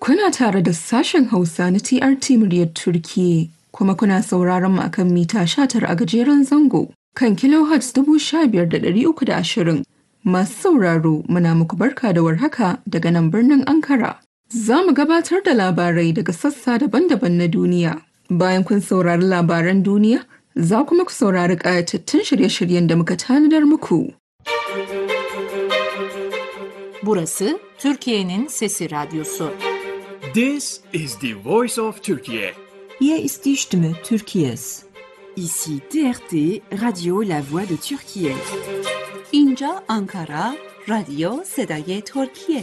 Kuna tare da sashen Hausa na TRT muryar Turkiyya, kuma kuna sauraron mu akan mita 19 a gajeren zango kan kilohertz 15,320. Masu sauraro muna muku barka da warhaka daga nan birnin Ankara. Za mu gabatar da labarai daga sassa daban-daban na duniya. Bayan kun saurari labaran duniya, za kuma ku saurari ƙayatattun shirye-shiryen da muka tanadar muku. Burası Türkiye'nin Sesi Radyosu. This is the voice of Turkey. Hier ist die Stimme Türkiye's. Ici TRT, Radio La Voix de Türkiye. اینجا Ankara, رادیو صدای ترکیه.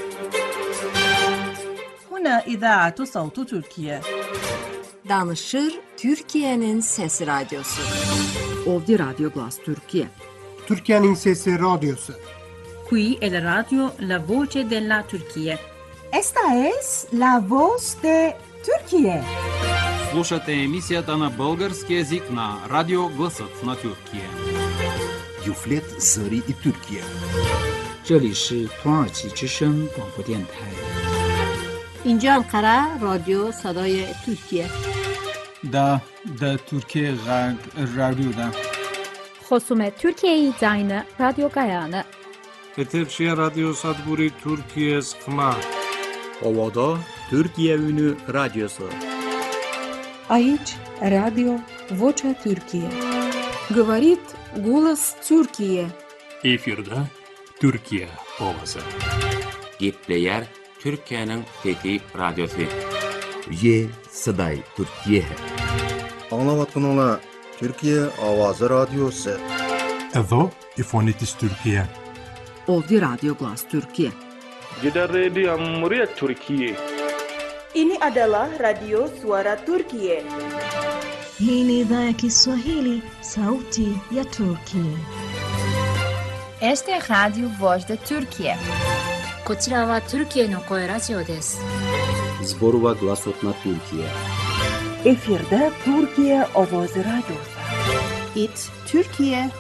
هنا إذاعة صوت تركيا. Danışır Türkiye'nin Sesi Radyosu. Ovdje Radio Glas Türkiye. Türkiye'nin Sesi Radyosu. Qui è la radio La Voce della Turchia. Esta es La Voz de Turquía. Слушате емисията на български език на Радио Гласът на Türkiye. Yuflet Zări i Türkiye. 这里是土耳其之声广播电台。 اینجا انقره رادیو صدای ترکیه. دا ترکیه رادیو دا. خصوم ترکیه زاین رادیو گایانه. Eterşehir Radyo Sadburi Türkiye Sıkma. Ovada Türkiye Ünü Radyosu. Aici Radio Vocea Türkiye. Говорит голос Türkiye. Efirde Türkiye ovası. Gitleyer Türkiye'nin Fethi Radyosu. Ye Sıday Türkiye. Anlavatın ola Türkiye Avazı Radyosu. Edo İfonitis Türkiye. Ovdje Radio Glas Türkiye. Jeddah Radio Muryat Türkiye. Ini adalah Radio Suara Turkiye. Hii ni idhaa ya Kiswahili, Sauti ya Turkiye. Este Radio Voz de Turkiye. こちらはトルキエの声ラジオです。 Zborova Glasot na Türkiye. Efirde Türkiye Ovoz Radyosu. It Türkiye